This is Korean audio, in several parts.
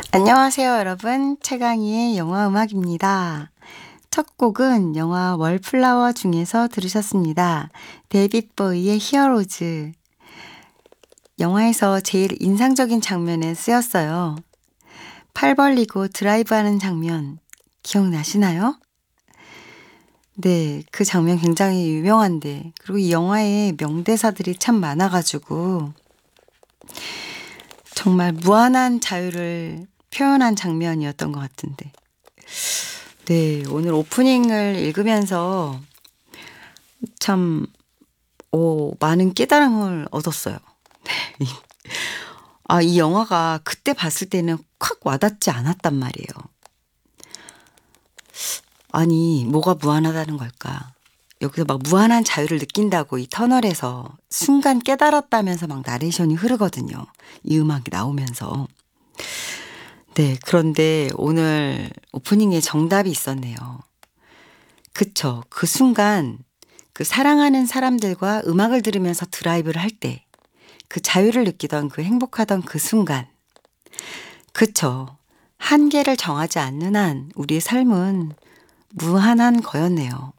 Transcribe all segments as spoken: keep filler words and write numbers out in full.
안녕하세요, 여러분. 최강희의 영화 음악입니다. 첫 곡은 영화 월플라워 중에서 들으셨습니다. 데이빗 보이의 히어로즈. 영화에서 제일 인상적인 장면에 쓰였어요. 팔 벌리고 드라이브하는 장면 기억나시나요? 네, 그 장면 굉장히 유명한데, 그리고 이 영화에 명대사들이 참 많아가지고 정말 무한한 자유를 표현한 장면이었던 것 같은데. 네, 오늘 오프닝을 읽으면서 참 오, 많은 깨달음을 얻었어요. 네. 아, 이 영화가 그때 봤을 때는 콱 와닿지 않았단 말이에요. 아니, 뭐가 무한하다는 걸까? 여기서 막 무한한 자유를 느낀다고 이 터널에서 순간 깨달았다면서 막 나레이션이 흐르거든요. 이 음악이 나오면서. 네, 그런데 오늘 오프닝에 정답이 있었네요. 그쵸. 그 순간 그 사랑하는 사람들과 음악을 들으면서 드라이브를 할 때 그 자유를 느끼던 그 행복하던 그 순간. 그쵸. 한계를 정하지 않는 한 우리의 삶은 무한한 거였네요.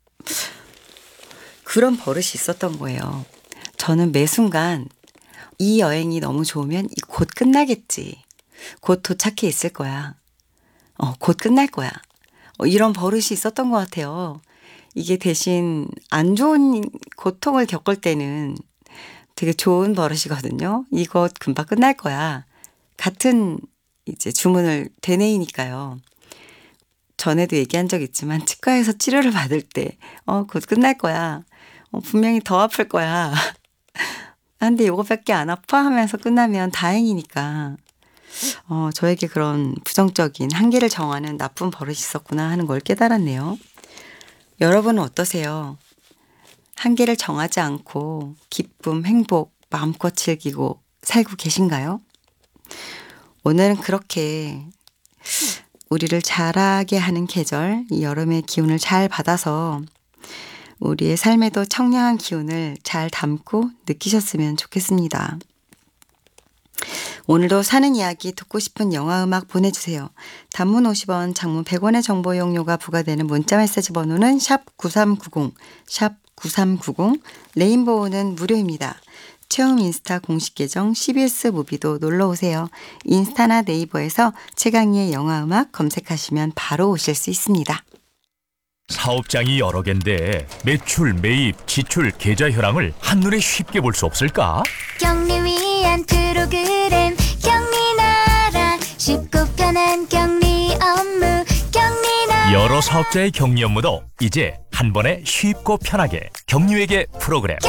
그런 버릇이 있었던 거예요. 저는 매 순간 이 여행이 너무 좋으면 곧 끝나겠지. 곧 도착해 있을 거야. 어, 곧 끝날 거야. 어, 이런 버릇이 있었던 것 같아요. 이게 대신 안 좋은 고통을 겪을 때는 되게 좋은 버릇이거든요. 이거 금방 끝날 거야. 같은 이제 주문을 되뇌이니까요. 전에도 얘기한 적 있지만 치과에서 치료를 받을 때 어, 곧 끝날 거야. 어, 분명히 더 아플 거야. 근데 이거밖에 안 아파 하면서 끝나면 다행이니까. 어, 저에게 그런 부정적인 한계를 정하는 나쁜 버릇이 있었구나 하는 걸 깨달았네요. 여러분은 어떠세요? 한계를 정하지 않고 기쁨, 행복, 마음껏 즐기고 살고 계신가요? 오늘은 그렇게 우리를 자라게 하는 계절, 이 여름의 기운을 잘 받아서 우리의 삶에도 청량한 기운을 잘 담고 느끼셨으면 좋겠습니다. 오늘도 사는 이야기 듣고 싶은 영화 음악 보내주세요. 단문 오십 원, 장문 백 원의 정보 이용료가 부과되는 문자메시지 번호는 샵 구삼구공, 샵 구삼구공, 레인보우는 무료입니다. 체험 인스타 공식 계정 씨비에스 무비도 놀러오세요. 인스타나 네이버에서 최강희의 영화 음악 검색하시면 바로 오실 수 있습니다. 사업장이 여러 개인데 매출, 매입, 지출, 계좌 현황을 한눈에 쉽게 볼 수 없을까? 경리 위한 프로그램 경리나라 쉽고 편한 경리 업무 경리나라 여러 사업자의 격리 업무도 이제 한 번에 쉽고 편하게 경리회계 프로그램